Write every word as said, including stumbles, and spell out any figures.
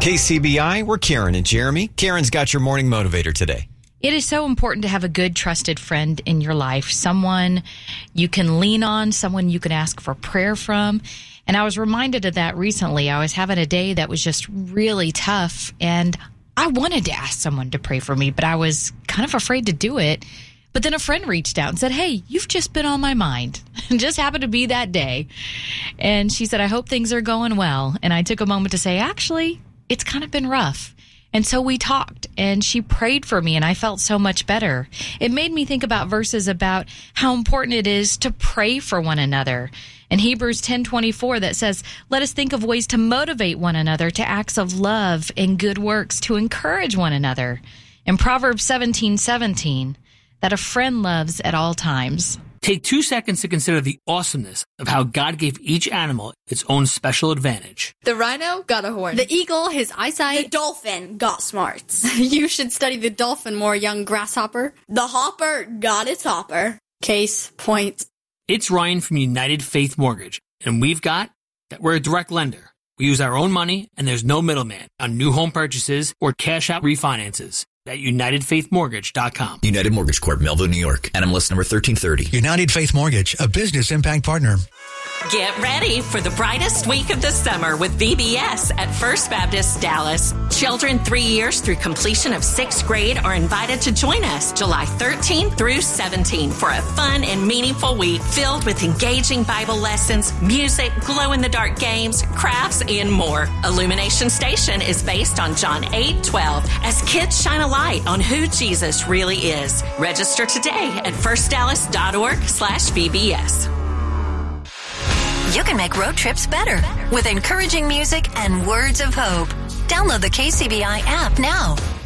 K C B I, we're Karen and Jeremy. Karen's got your morning motivator today. It is so important to have a good, trusted friend in your life, someone you can lean on, someone you can ask for prayer from. And I was reminded of that recently. I was having a day that was just really tough, and I wanted to ask someone to pray for me, but I was kind of afraid to do it. But then a friend reached out and said, hey, you've just been on my mind. It just happened to be that day. And she said, I hope things are going well. And I took a moment to say, actually, it's kind of been rough. And so we talked, and she prayed for me, and I felt so much better. It made me think about verses about how important it is to pray for one another. In Hebrews ten twenty-four that says, let us think of ways to motivate one another to acts of love and good works, to encourage one another. In Proverbs seventeen seventeen, that a friend loves at all times. Take two seconds to consider the awesomeness of how God gave each animal its own special advantage. The rhino got a horn. The eagle, his eyesight. The dolphin got smarts. You should study the dolphin more, young grasshopper. The hopper got its hopper. Case point. It's Ryan from United Faith Mortgage, and we've got that we're a direct lender. We use our own money, and there's no middleman on new home purchases or cash-out refinances. At United Faith Mortgage dot com. United Mortgage Corp, Melville, New York. N M L S number thirteen thirty. United Faith Mortgage, a business impact partner. Get ready for the brightest week of the summer with V B S at First Baptist Dallas. Children three years through completion of sixth grade are invited to join us July thirteenth through seventeenth for a fun and meaningful week filled with engaging Bible lessons, music, glow-in-the-dark games, crafts, and more. Illumination Station is based on John eight twelve as kids shine a light on who Jesus really is. Register today at first dallas dot org slash V B S. You can make road trips better with encouraging music and words of hope. Download the K C B I app now.